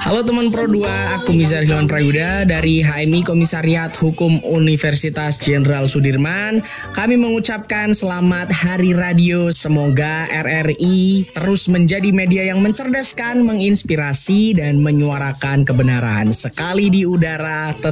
Halo teman Pro 2, aku Mizar Hilman Prayuda dari HMI Komisariat Hukum Universitas Jenderal Sudirman. Kami mengucapkan selamat Hari Radio. Semoga RRI terus menjadi media yang mencerdaskan, menginspirasi, dan menyuarakan kebenaran. Sekali di udara,